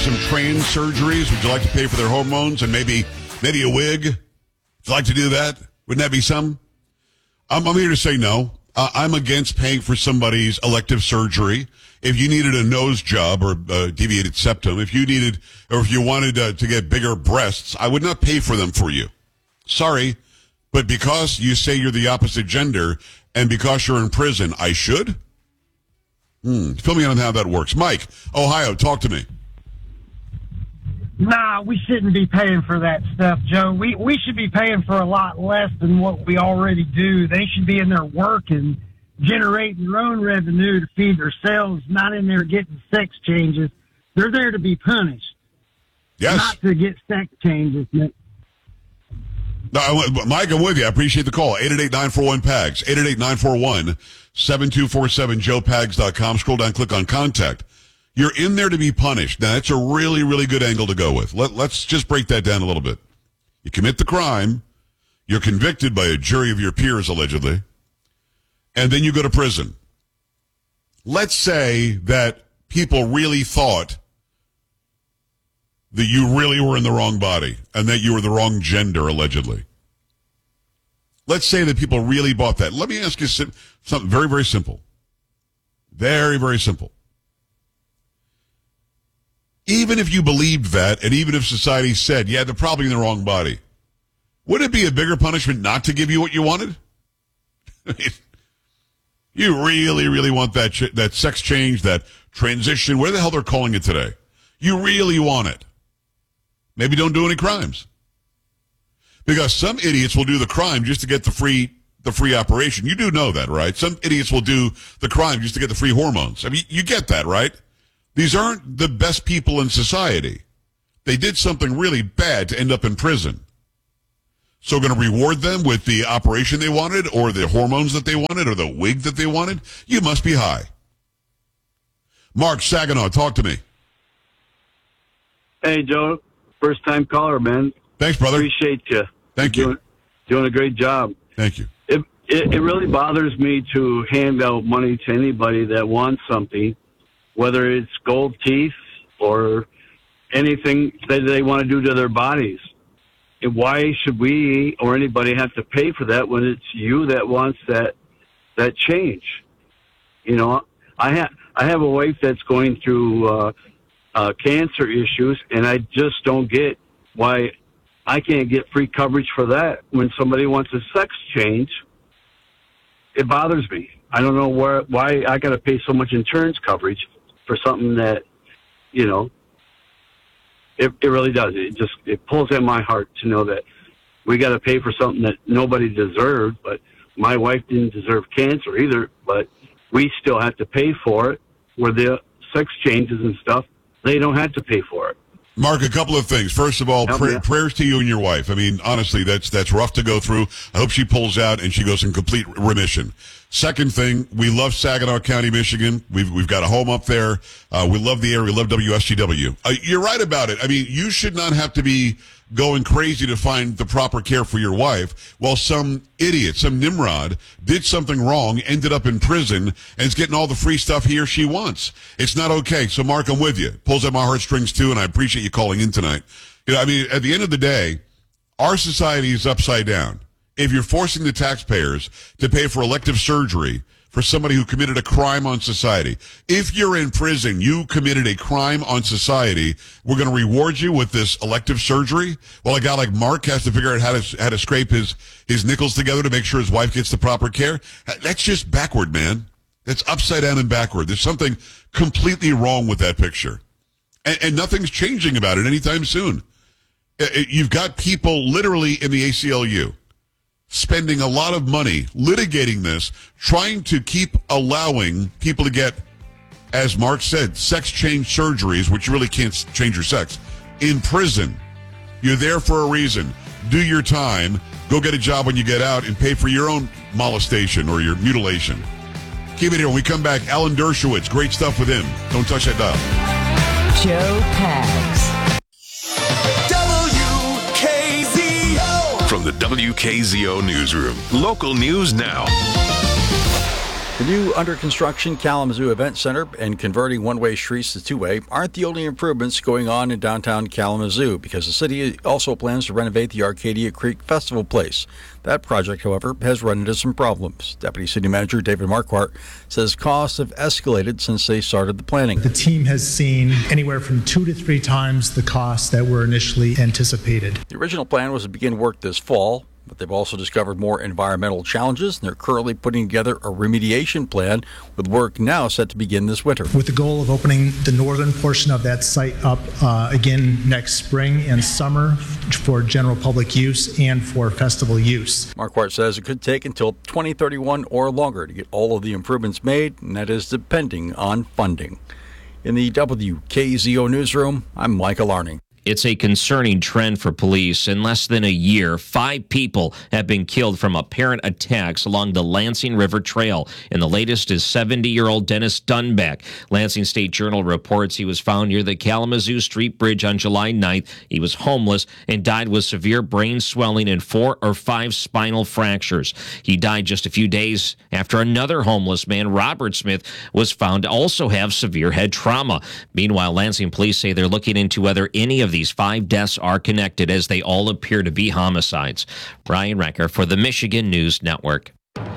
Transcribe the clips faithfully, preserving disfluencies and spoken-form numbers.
some trans surgeries. Would you like to pay for their hormones and maybe maybe a wig? Would you like to do that? Wouldn't that be some? I'm, I'm here to say no. Uh, I'm against paying for somebody's elective surgery. If you needed a nose job or a deviated septum, if you needed, or if you wanted uh, to get bigger breasts, I would not pay for them for you. Sorry, but because you say you're the opposite gender and because you're in prison, I should? Hmm. Fill me in on how that works. Mike, Ohio, talk to me. Nah, we shouldn't be paying for that stuff, Joe. We we should be paying for a lot less than what we already do. They should be in there working, generating their own revenue to feed themselves, not in there getting sex changes. They're there to be punished, yes, not to get sex changes. No, I, Mike, I'm with you. I appreciate the call. eight eight eight, nine four one, P A G S. eight eight eight, nine four one, seven two four seven, joe pags dot com. Scroll down, click on contact. You're in there to be punished. Now, that's a really, really good angle to go with. Let, let's just break that down a little bit. You commit the crime. You're convicted by a jury of your peers, allegedly. And then you go to prison. Let's say that people really thought that you really were in the wrong body and that you were the wrong gender, allegedly. Let's say that people really bought that. Let me ask you something very, very simple. Very, very simple. Even if you believed that, and even if society said, yeah, they're probably in the wrong body, would it be a bigger punishment not to give you what you wanted? You really, really want that ch- that sex change, that transition, whatever the hell they're calling it today. You really want it. Maybe don't do any crimes. Because some idiots will do the crime just to get the free the free operation. You do know that, right? Some idiots will do the crime just to get the free hormones. I mean, you get that, right? These aren't the best people in society. They did something really bad to end up in prison. So we're going to reward them with the operation they wanted or the hormones that they wanted or the wig that they wanted? You must be high. Mark Saginaw, talk to me. Hey, Joe. First time caller, man. Thanks, brother. Appreciate you. Thank you. Doing, doing a great job. Thank you. It, it, it really bothers me to hand out money to anybody that wants something, whether it's gold teeth or anything that they want to do to their bodies. And why should we or anybody have to pay for that when it's you that wants that that change? You know, I have I have a wife that's going through uh, uh, cancer issues, and I just don't get why I can't get free coverage for that when somebody wants a sex change. It bothers me. I don't know where why I got to pay so much insurance coverage for something that, you know, it, it really does. It just, it pulls at my heart to know that we got to pay for something that nobody deserved, but my wife didn't deserve cancer either, but we still have to pay for it. Where the sex changes and stuff, they don't have to pay for it. Mark, a couple of things. First of all, pray, prayers to you and your wife. I mean, honestly, that's that's rough to go through. I hope she pulls out and she goes in complete remission. Second thing, we love Saginaw County, Michigan. We've we've got a home up there. Uh, we love the area. We love W S G W. Uh, you're right about it. I mean, you should not have to be going crazy to find the proper care for your wife while some idiot, some Nimrod, did something wrong, ended up in prison, and is getting all the free stuff he or she wants. It's not okay. So, Mark, I'm with you. Pulls at my heartstrings, too, and I appreciate you calling in tonight. You know, I mean, at the end of the day, our society is upside down. If you're forcing the taxpayers to pay for elective surgery for somebody who committed a crime on society, if you're in prison, you committed a crime on society, we're going to reward you with this elective surgery. Well, a guy like Mark has to figure out how to how to scrape his his nickels together to make sure his wife gets the proper care. That's just backward, man. That's upside down and backward. There's something completely wrong with that picture, and, and nothing's changing about it anytime soon. You've got people literally in the A C L U spending a lot of money litigating this, trying to keep allowing people to get, as Mark said, sex change surgeries, which really can't change your sex, in prison. You're there for a reason. Do your time. Go get a job when you get out and pay for your own molestation or your mutilation. Keep it here. When we come back, Alan Dershowitz. Great stuff with him. Don't touch that dial. Joe Pags. From the W K Z O newsroom, local news now. The new under-construction Kalamazoo Event Center and converting one-way streets to two-way aren't the only improvements going on in downtown Kalamazoo, because the city also plans to renovate the Arcadia Creek Festival Place. That project, however, has run into some problems. Deputy City Manager David Marquardt says costs have escalated since they started the planning. The team has seen anywhere from two to three times the costs that were initially anticipated. The original plan was to begin work this fall, but they've also discovered more environmental challenges, and they're currently putting together a remediation plan with work now set to begin this winter. With the goal of opening the northern portion of that site up uh, again next spring and summer for general public use and for festival use. Marquardt says it could take until twenty thirty-one or longer to get all of the improvements made, and that is depending on funding. In the W K Z O newsroom, I'm Michael Arning. It's a concerning trend for police. In less than a year, five people have been killed from apparent attacks along the Lansing River Trail. And the latest is seventy-year-old Dennis Dunback. Lansing State Journal reports he was found near the Kalamazoo Street Bridge on July ninth. He was homeless and died with severe brain swelling and four or five spinal fractures. He died just a few days after another homeless man, Robert Smith, was found to also have severe head trauma. Meanwhile, Lansing police say they're looking into whether any of these five deaths are connected, as they all appear to be homicides. Brian Recker for the Michigan News Network.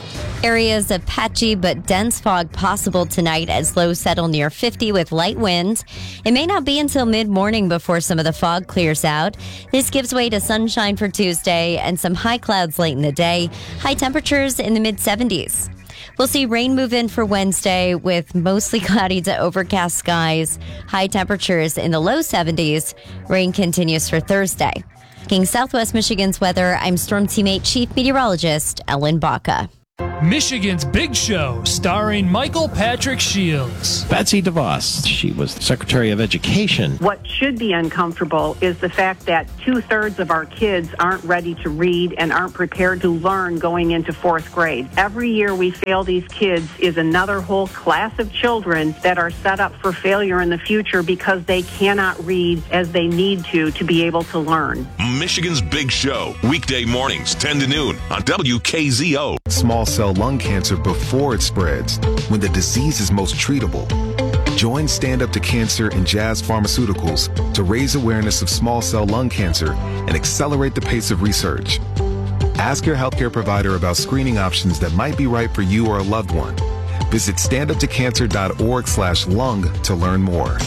Areas of patchy but dense fog possible tonight as lows settle near fifty with light winds. It may not be until mid-morning before some of the fog clears out. This gives way to sunshine for Tuesday and some high clouds late in the day. High temperatures in the mid-seventies. We'll see rain move in for Wednesday with mostly cloudy to overcast skies. High temperatures in the low seventies. Rain continues for Thursday. King Southwest Michigan's weather, I'm Storm Teammate Chief Meteorologist Ellen Baca. Michigan's Big Show, starring Michael Patrick Shields. Betsy DeVos, she was Secretary of Education. What should be uncomfortable is the fact that two-thirds of our kids aren't ready to read and aren't prepared to learn going into fourth grade. Every year we fail these kids is another whole class of children that are set up for failure in the future because they cannot read as they need to to be able to learn. Michigan's Big Show, weekday mornings, ten to noon on W K Z O. Small cell lung cancer before it spreads, when the disease is most treatable. Join Stand Up to Cancer and Jazz Pharmaceuticals to raise awareness of small cell lung cancer and accelerate the pace of research. Ask your healthcare provider about screening options that might be right for you or a loved one. Visit standuptocancer.org slash lung to learn more.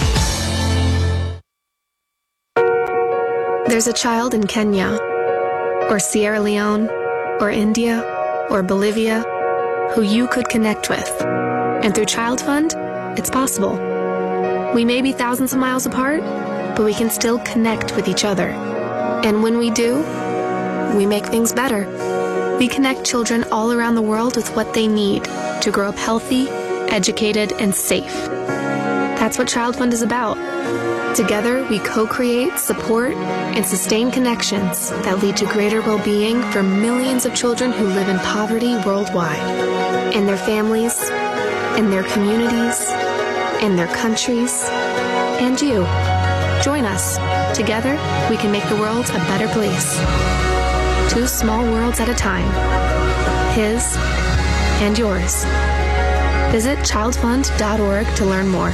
There's a child in Kenya, or Sierra Leone, or India, or Bolivia, who you could connect with. And through Child Fund, it's possible. We may be thousands of miles apart, but we can still connect with each other. And when we do, we make things better. We connect children all around the world with what they need to grow up healthy, educated, and safe. That's what Child Fund is about. Together, we co-create, support, and sustain connections that lead to greater well-being for millions of children who live in poverty worldwide, and their families, and their communities, and their countries, and you. Join us. Together, we can make the world a better place. Two small worlds at a time. His and yours. Visit child fund dot org to learn more.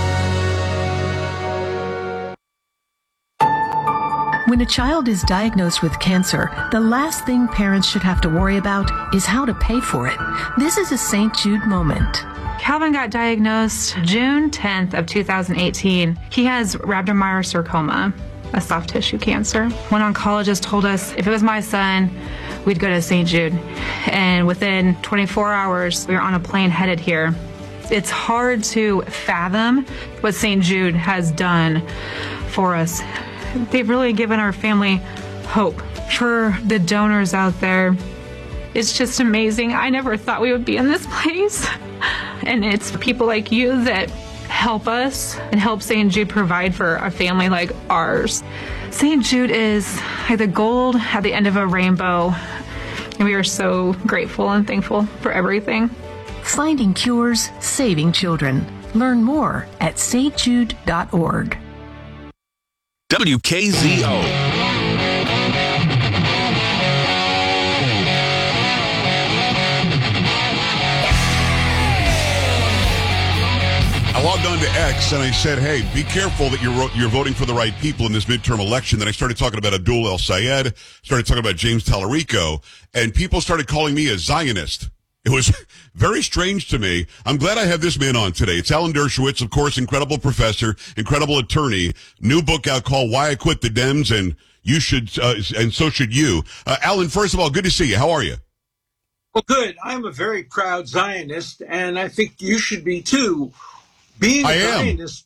When a child is diagnosed with cancer, the last thing parents should have to worry about is how to pay for it. This is a Saint Jude moment. Calvin got diagnosed June tenth of two thousand eighteen. He has rhabdomyosarcoma, a soft tissue cancer. One oncologist told us if it was my son, we'd go to Saint Jude. And within twenty-four hours, we were on a plane headed here. It's hard to fathom what Saint Jude has done for us. They've really given our family hope. For the donors out there, it's just amazing. I never thought we would be in this place. And it's people like you that help us and help Saint Jude provide for a family like ours. Saint Jude is like the gold at the end of a rainbow. And we are so grateful and thankful for everything. Finding cures, saving children. Learn more at st jude dot org. W K Z O. I logged on to X and I said, hey, be careful that you're you're voting for the right people in this midterm election. Then I started talking about Abdul El Sayed, started talking about James Tallarico, and people started calling me a Zionist. It was very strange to me. I'm glad I have this man on today. It's Alan Dershowitz, of course, incredible professor, incredible attorney. New book out called Why I Quit the Dems, and you should, uh, and so should you. Uh, Alan, first of all, good to see you. How are you? Well, good. I'm a very proud Zionist, and I think you should be too. Being a I am. Zionist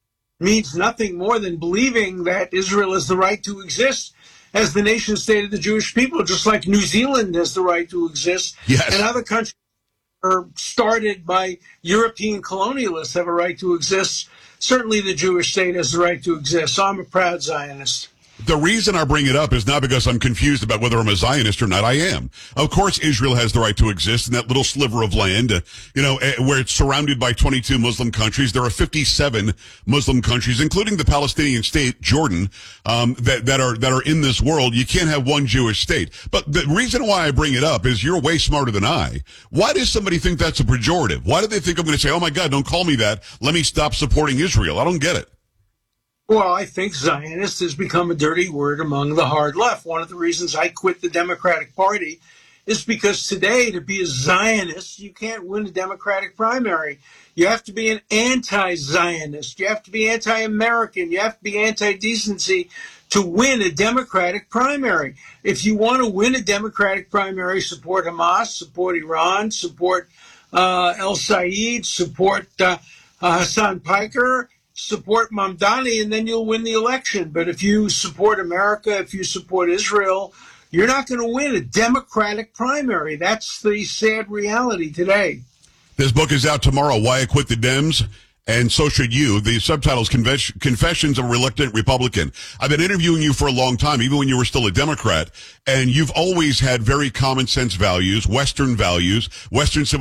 means nothing more than believing that Israel has the right to exist as the nation state of the Jewish people, just like New Zealand has the right to exist. Yes. And other countries are started by European colonialists have a right to exist. Certainly the Jewish state has the right to exist. So I'm a proud Zionist. The reason I bring it up is not because I'm confused about whether I'm a Zionist or not. I am. Of course, Israel has the right to exist in that little sliver of land, uh, you know, uh, where it's surrounded by twenty-two Muslim countries. There are fifty-seven Muslim countries, including the Palestinian state, Jordan, um, that, that are, that are in this world. You can't have one Jewish state. But the reason why I bring it up is you're way smarter than I. Why does somebody think that's a pejorative? Why do they think I'm going to say, oh my God, don't call me that. Let me stop supporting Israel. I don't get it. Well, I think Zionist has become a dirty word among the hard left. One of the reasons I quit the Democratic Party is because today, to be a Zionist, you can't win a Democratic primary. You have to be an anti-Zionist. You have to be anti-American. You have to be anti-decency to win a Democratic primary. If you want to win a Democratic primary, support Hamas, support Iran, support uh, El Sayed, support uh, uh, Hassan Piker, support Mamdani, and then you'll win the election. But if you support America, if you support Israel, you're not going to win a Democratic primary. That's the sad reality today. This book is out tomorrow, Why I Quit the Dems, and so should you. The subtitle is Confessions of a Reluctant Republican. I've been interviewing you for a long time, even when you were still a Democrat, and you've always had very common sense values, Western values, Western civilization.